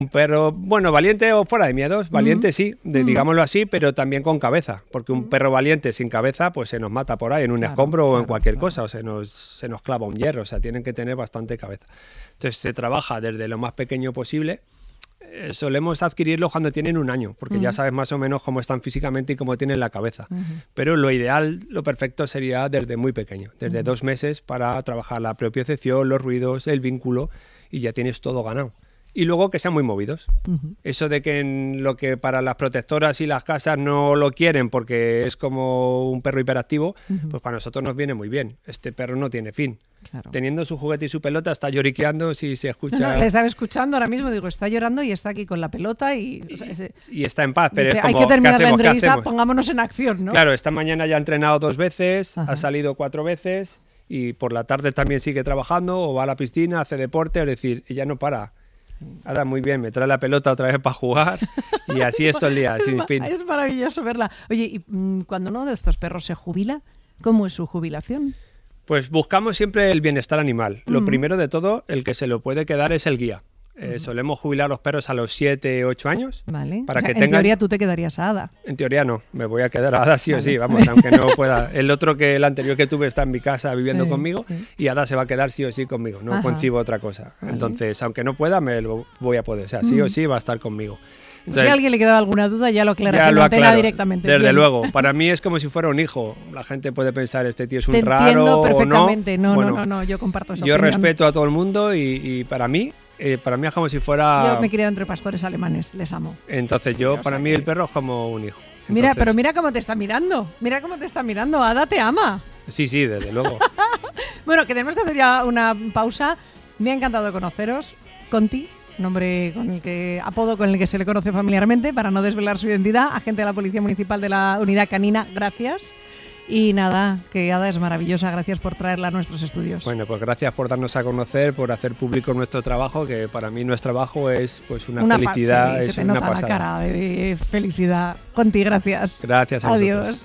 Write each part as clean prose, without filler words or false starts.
Un perro, bueno, valiente o fuera de miedos, valiente sí, digámoslo así, pero también con cabeza, porque un perro valiente sin cabeza pues se nos mata por ahí en un escombro o en cualquier cosa, o se nos clava un hierro, o sea, tienen que tener bastante cabeza. Entonces se trabaja desde lo más pequeño posible. Solemos adquirirlo cuando tienen 1 año, porque ya sabes más o menos cómo están físicamente y cómo tienen la cabeza. Pero lo ideal, lo perfecto sería desde muy pequeño, desde 2 meses, para trabajar la propiocepción, los ruidos, el vínculo, y ya tienes todo ganado. Y luego que sean muy movidos. Eso de que en lo que para las protectoras y las casas no lo quieren porque es como un perro hiperactivo, pues para nosotros nos viene muy bien. Este perro no tiene fin. Claro. Teniendo su juguete y su pelota, está lloriqueando si se escucha... No, le estaba escuchando ahora mismo, digo, está llorando y está aquí con la pelota y... O sea, y está en paz, pero dice, es como, hay que terminar la ¿qué entrevista, pongámonos en acción, ¿no? Claro, esta mañana ya ha entrenado 2 veces, ha salido 4 veces y por la tarde también sigue trabajando o va a la piscina, hace deporte, es decir, ella no para. Ada, muy bien, me trae la pelota otra vez para jugar y así es todo el día, sin fin. Es maravilloso verla. Oye, y cuando uno de estos perros se jubila, ¿cómo es su jubilación? Pues buscamos siempre el bienestar animal. Lo primero de todo, el que se lo puede quedar es el guía. Solemos jubilar los perros a los 7, 8 años. Vale. Para o sea, que en teoría tú te quedarías a Ada. En teoría no, me voy a quedar a Ada sí o sí, vamos, aunque no pueda. El anterior que tuve está en mi casa viviendo conmigo y Ada se va a quedar sí o sí conmigo, no concibo otra cosa. Vale. Entonces, aunque no pueda, me lo voy a poder, o sea, sí o sí va a estar conmigo. Entonces, si a alguien le quedaba alguna duda, ya lo aclaras en la antena directamente. Desde luego, para mí es como si fuera un hijo. La gente puede pensar, este tío es un raro. Te entiendo perfectamente, no. No, yo comparto esa opinión. Yo respeto a todo el mundo y para mí es como si fuera... Yo me he criado entre pastores alemanes, les amo. Entonces para mí el perro es como un hijo. Mira, pero mira cómo te está mirando, Ada te ama. Sí, desde luego. Bueno, que tenemos que hacer ya una pausa. Me ha encantado conoceros, Conti, nombre apodo con el que se le conoce familiarmente, para no desvelar su identidad, agente de la Policía Municipal de la Unidad Canina, gracias. Y nada, que Ada es maravillosa, gracias por traerla a nuestros estudios. Bueno, pues gracias por darnos a conocer, por hacer público nuestro trabajo, que para mí nuestro trabajo es pues una felicidad. Sí, se te nota la cara de felicidad. Conti, gracias. Gracias a Adiós. vosotros.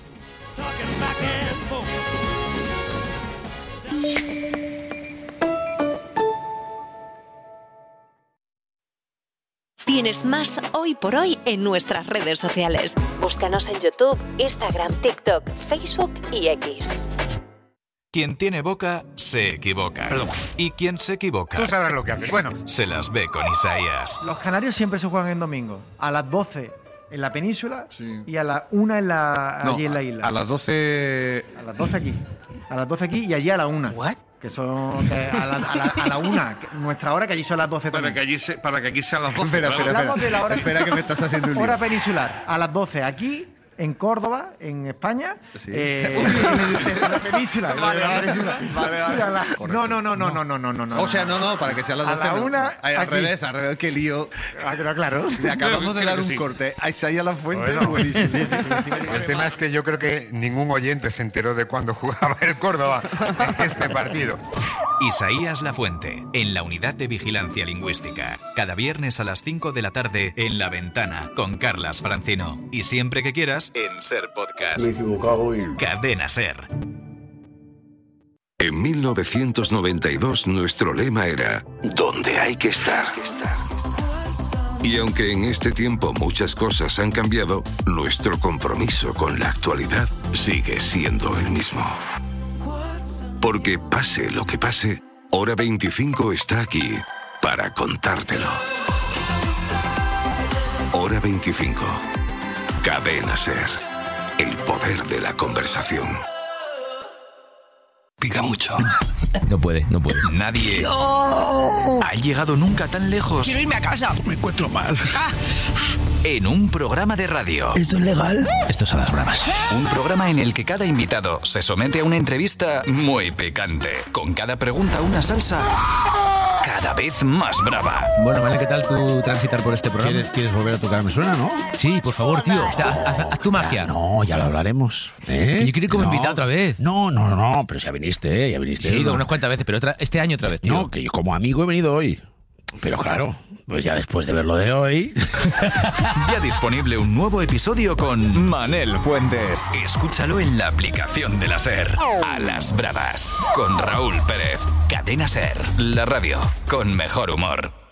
Tienes más Hoy por Hoy en nuestras redes sociales. Búscanos en YouTube, Instagram, TikTok, Facebook y X. Quien tiene boca, se equivoca. Perdón. Y quien se equivoca... Tú sabrás lo que haces. Bueno. Se las ve con Isaías. Los canarios siempre se juegan en domingo. A las 12 en la península y a las 1 allí en la isla. A las 12... A las 12 aquí. A las 12 aquí y allí a la 1. ¿What? Que son a la 1, nuestra hora, que allí son las 12 para también. Para que aquí sean las 12. Hablamos de la hora, espera que me estás haciendo un lío. Hora peninsular, a las 12 aquí, en Córdoba, en España, en la península. Vale. No. O sea, no, para que sean las 12. A la 1, al revés, qué lío. Claro. Le acabamos de dar un corte a Isaías Lafuente. Bueno, buenísimo. Sí. El tema es que yo creo que ningún oyente se enteró de cuándo jugaba el Córdoba en este partido. Isaías Lafuente, en la Unidad de Vigilancia Lingüística. Cada viernes a las 5 de la tarde en La Ventana, con Carlas Francino. Y siempre que quieras, en Ser Podcast. Me he equivocado y... Cadena Ser. En 1992 nuestro lema era ¿dónde hay que estar? Y aunque en este tiempo muchas cosas han cambiado, nuestro compromiso con la actualidad sigue siendo el mismo. Porque pase lo que pase, Hora 25 está aquí para contártelo. Hora 25. Cadena Ser. El poder de la conversación. Pica mucho. No puede. Nadie ha llegado nunca tan lejos. Quiero irme a casa. Me encuentro mal. En un programa de radio. ¿Esto es legal? Esto es a las bravas. Un programa en el que cada invitado se somete a una entrevista muy picante. Con cada pregunta una salsa cada vez más brava. Bueno, vale, ¿qué tal tú transitar por este programa? ¿Quieres volver a tocar? ¿Me suena, no? Sí, por favor, tío. Haz tu magia. No, ya lo hablaremos. Yo quiero ir como invitado otra vez. No, pero ya viniste. Sí, unas cuantas veces, pero este año otra vez, tío. No, que yo como amigo he venido hoy. Pero claro, pues ya después de ver lo de hoy... Ya disponible un nuevo episodio con Manel Fuentes. Escúchalo en la aplicación de la SER. A las bravas, con Raúl Pérez. Cadena SER, la radio con mejor humor.